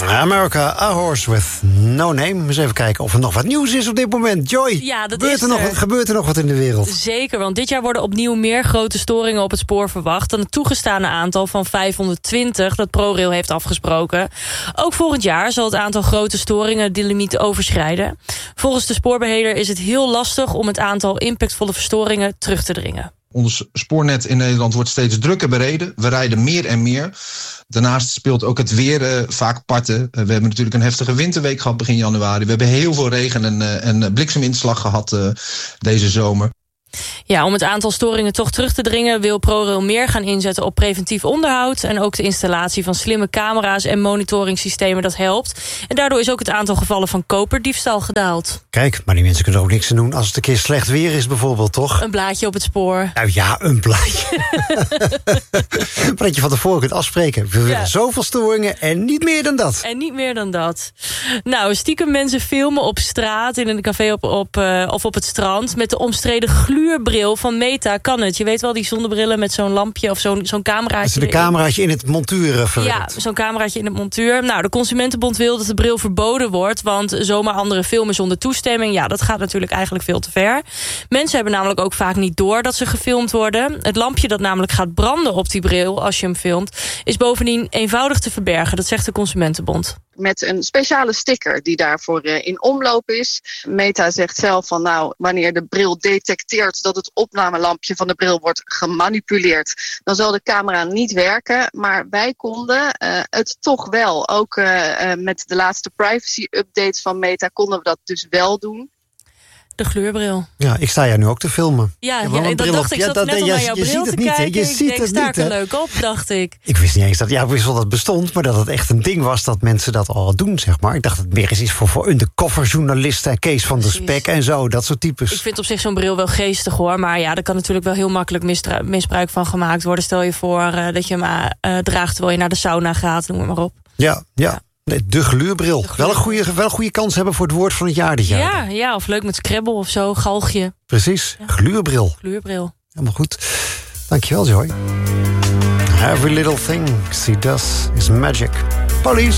America, A Horse with No Name. Eens even kijken of er nog wat nieuws is op dit moment. Joy, ja, gebeurt er nog wat in de wereld? Zeker, want dit jaar worden opnieuw meer grote storingen op het spoor verwacht dan het toegestane aantal van 520 dat ProRail heeft afgesproken. Ook volgend jaar zal het aantal grote storingen die limiet overschrijden. Volgens de spoorbeheerder is het heel lastig om het aantal impactvolle verstoringen terug te dringen. Ons spoornet in Nederland wordt steeds drukker bereden. We rijden meer en meer. Daarnaast speelt ook het weer vaak parten. We hebben natuurlijk een heftige winterweek gehad begin januari. We hebben heel veel regen en blikseminslag gehad deze zomer. Ja, om het aantal storingen toch terug te dringen wil ProRail meer gaan inzetten op preventief onderhoud. En ook de installatie van slimme camera's en monitoringssystemen, dat helpt. En daardoor is ook het aantal gevallen van koperdiefstal gedaald. Kijk, maar die mensen kunnen er ook niks aan doen als het een keer slecht weer is bijvoorbeeld, toch? Een blaadje op het spoor. Nou ja, een blaadje. Maar dat je van tevoren kunt afspreken. We willen zoveel storingen en niet meer dan dat. En niet meer dan dat. Nou, stiekem mensen filmen op straat, in een café of op het strand met de omstreden gluurbril van Meta kan het. Je weet wel, die zonnebrillen met zo'n lampje of zo'n cameraatje. Dat is een cameraatje in het montuur verwerkt. Ja, zo'n cameraatje in het montuur. Nou, de Consumentenbond wil dat de bril verboden wordt, want zomaar anderen filmen zonder toestemming, ja, dat gaat natuurlijk eigenlijk veel te ver. Mensen hebben namelijk ook vaak niet door dat ze gefilmd worden. Het lampje dat namelijk gaat branden op die bril als je hem filmt, is bovendien eenvoudig te verbergen. Dat zegt de Consumentenbond. Met een speciale sticker die daarvoor in omloop is. Meta zegt zelf van nou, wanneer de bril detecteert dat het opnamelampje van de bril wordt gemanipuleerd, dan zal de camera niet werken. Maar wij konden het toch wel. Ook met de laatste privacy update van Meta konden we dat dus wel doen. De gluurbril. Ja, ik sta jou nu ook te filmen. Ja, dat dacht ik. Ik zat net al naar jouw bril te kijken. Ik sta er leuk op, dacht ik. Ik wist niet eens dat, ik wist wel dat het bestond, maar dat het echt een ding was dat mensen dat al doen, zeg maar. Ik dacht dat het meer is voor undercover journalisten, Kees van der Spek en zo, dat soort types. Ik vind op zich zo'n bril wel geestig hoor, maar ja, er kan natuurlijk wel heel makkelijk misbruik van gemaakt worden. Stel je voor dat je hem draagt terwijl je naar de sauna gaat, noem maar op. Ja. Nee, de gluurbril. Wel een goede kans hebben voor het woord van het jaar dit jaar. Ja, of leuk met Scrabble of zo, galgje. Precies, ja. Gluurbril. Helemaal goed. Dankjewel, Joy. Every little thing she does is magic. Police.